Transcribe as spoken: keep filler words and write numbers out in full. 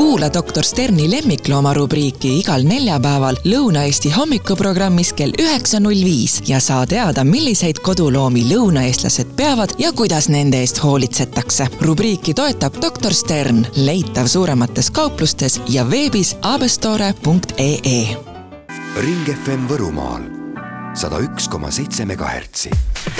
Kuula doktor Sterni lemmiklooma rubriiki igal neljapäeval Lõuna-Eesti hommikuprogrammis kell üheksa null viis ja saa teada, milliseid koduloomi lõunaeestlased peavad ja kuidas nende eest hoolitsetakse. Rubriiki toetab doktor Stern, leitav suuremates kauplustes ja veebis abestore punkt ee. Ring F M Võrumaal sada üks koma seitse megahertsi.